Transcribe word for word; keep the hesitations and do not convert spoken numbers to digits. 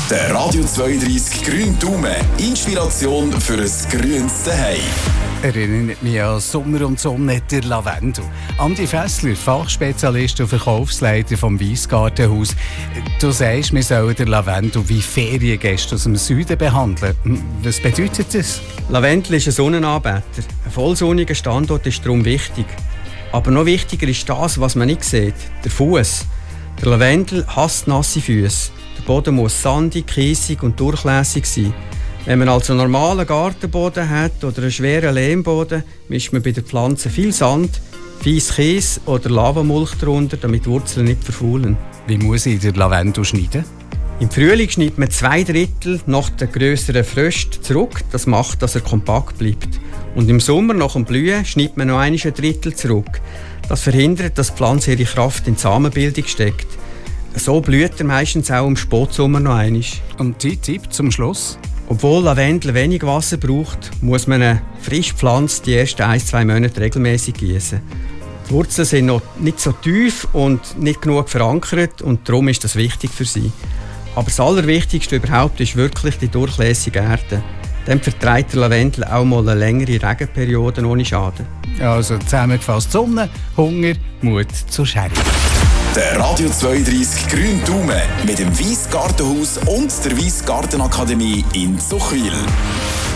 Der Radio zweiunddreissig Grüne Daumen. Inspiration für ein grünes Zuhause. Erinnert mich an Sommer und Sonne, der Lavendel. Andi Fessler, Fachspezialist und Verkaufsleiter vom Weissgartenhaus. Du sagst, wir sollen den Lavendel wie Feriengäste aus dem Süden behandeln. Was bedeutet das? Lavendel ist ein Sonnenanbeter. Ein vollsonniger Standort ist darum wichtig. Aber noch wichtiger ist das, was man nicht sieht, der Fuß. Der Lavendel hasst nasse Füße. Der Boden muss sandig, kiesig und durchlässig sein. Wenn man also einen normalen Gartenboden hat oder einen schweren Lehmboden, mischt man bei den Pflanzen viel Sand, Feiss Kies oder Lavamulch darunter, damit die Wurzeln nicht verfaulen. Wie muss ich den Lavendel schneiden? Im Frühling schneidet man zwei Drittel nach den grösseren Frösten zurück. Das macht, dass er kompakt bleibt. Und im Sommer, nach dem Blühen, schneidet man noch einmal ein Drittel zurück. Das verhindert, dass die Pflanze ihre Kraft in die Samenbildung steckt. So blüht er meistens auch im Spätsommer noch einmal. Und die Tipp zum Schluss? Obwohl Lavendel wenig Wasser braucht, muss man eine frisch Pflanze die ersten ein, zwei Monate regelmäßig gießen. Die Wurzeln sind noch nicht so tief und nicht genug verankert und darum ist das wichtig für sie. Aber das Allerwichtigste überhaupt ist wirklich die durchlässige Erde. Dann verträgt der Lavendel auch mal eine längere Regenperiode ohne Schaden. Also zusammengefasst: Sonne, Hunger, Mut zur Schere. Der Radio zweiunddreissig Grüne Daumen mit dem Weissgartenhaus und der Weissgartenakademie in Zuchwil.